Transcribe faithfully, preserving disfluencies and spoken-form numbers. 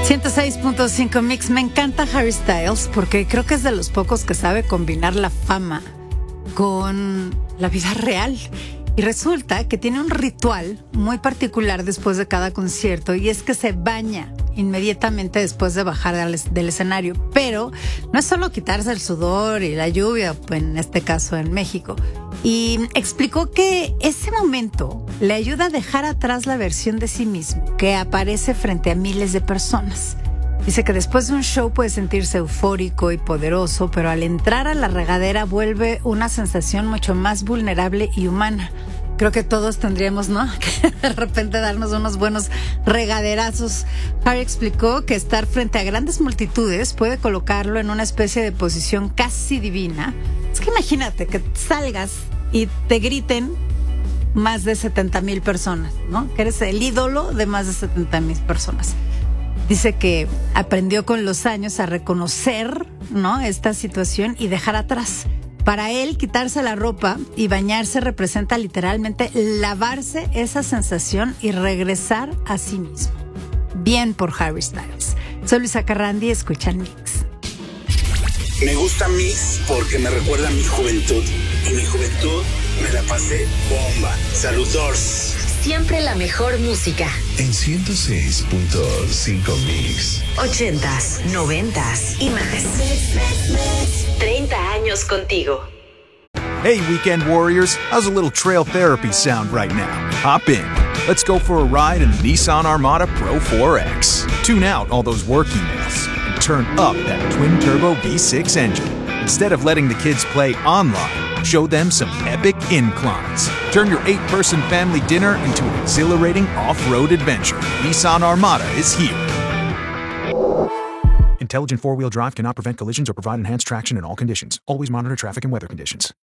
ciento seis punto cinco Mix. Me encanta Harry Styles porque creo que es de los pocos que sabe combinar la fama con la vida real. Y resulta que tiene un ritual muy particular después de cada concierto, y es que se baña inmediatamente después de bajar del, del escenario. Pero no es solo quitarse el sudor y la lluvia, pues en este caso en México. Y explicó que ese momento le ayuda a dejar atrás la versión de sí mismo que aparece frente a miles de personas. Dice que después de un show puede sentirse eufórico y poderoso, pero al entrar a la regadera vuelve una sensación mucho más vulnerable y humana. Creo que todos tendríamos, ¿no?, que de repente darnos unos buenos regaderazos. Harry explicó que estar frente a grandes multitudes puede colocarlo en una especie de posición casi divina. Es que imagínate que salgas y te griten más de setenta mil personas, ¿no? Que eres el ídolo de más de setenta mil personas. Dice que aprendió con los años a reconocer, ¿no?, esta situación y dejar atrás. Para él, quitarse la ropa y bañarse representa literalmente lavarse esa sensación y regresar a sí mismo. Bien por Harry Styles. Soy Luisa Carrandi, escuchan Mix. Me gusta Mix porque me recuerda a mi juventud. Y mi juventud me la pasé bomba. Saludos. Siempre la mejor música. En ciento seis punto cinco Mix. Ochentas, noventas y más. treinta años contigo. Hey, weekend warriors. How's a little trail therapy sound right now? Hop in. Let's go for a ride in the Nissan Armada Pro four X. Tune out all those work emails and turn up that twin-turbo V six engine. Instead of letting the kids play online, show them some epic inclines. Turn your eight-person family dinner into an exhilarating off-road adventure. Nissan Armada is here. Intelligent four-wheel drive cannot prevent collisions or provide enhanced traction in all conditions. Always monitor traffic and weather conditions.